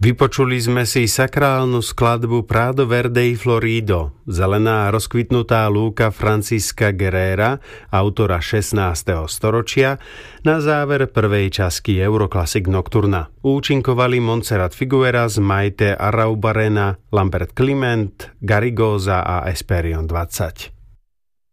Vypočuli sme si sakrálnu skladbu Prado Verde i Florido, zelená rozkvitnutá lúka Francisca Guerrera, autora 16. storočia, na záver prvej časti Euroclassic Nocturna. Účinkovali Montserrat Figueras, Maite Araubarena, Lambert Clement, Garrigosa a Esperion 20.